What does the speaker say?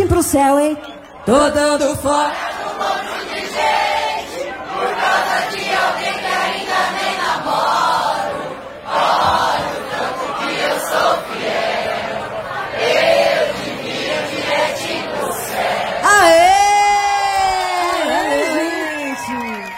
pro céu, hein? Tô dando fora. Um monte de gente, por causa de alguém.